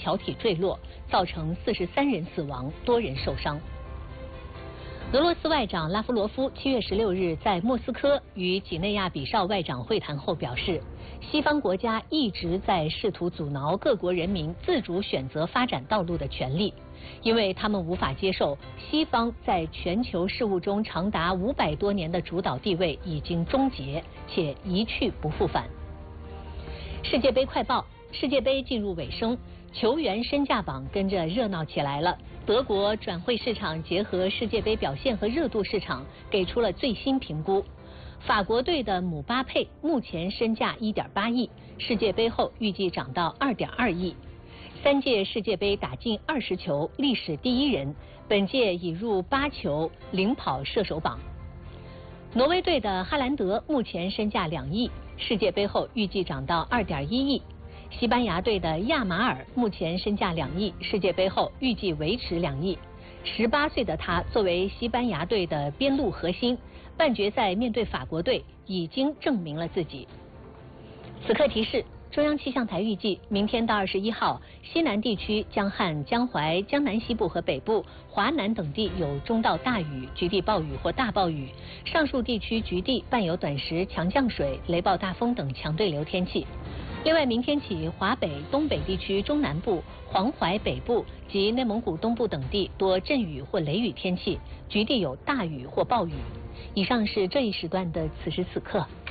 桥体坠落，造成43人死亡，多人受伤。俄罗斯外长拉夫罗夫7月16日在莫斯科与几内亚比绍外长会谈后表示，西方国家一直在试图阻挠各国人民自主选择发展道路的权利，因为他们无法接受西方在全球事务中长达500多年的主导地位已经终结，且一去不复返。世界杯快报：世界杯进入尾声，球员身价榜跟着热闹起来了。德国转会市场结合世界杯表现和热度市场，给出了最新评估。法国队的姆巴佩目前身价1.8亿，世界杯后预计涨到2.2亿。3届世界杯打进20球，历史第一人，本届已入8球，领跑射手榜。挪威队的哈兰德目前身价2亿，世界杯后预计涨到2.1亿。西班牙队的亚马尔目前身价2亿，世界杯后预计维持2亿。18岁的他作为西班牙队的边路核心，半决赛面对法国队已经证明了自己。此刻提示：中央气象台预计，明天到21号，西南地区江汉、江淮、江南西部和北部、华南等地有中到大雨，局地暴雨或大暴雨；上述地区局地伴有短时强降水、雷暴大风等强对流天气。另外，明天起，华北、东北地区中南部、黄淮北部及内蒙古东部等地多阵雨或雷雨天气，局地有大雨或暴雨。以上是这一时段的此时此刻。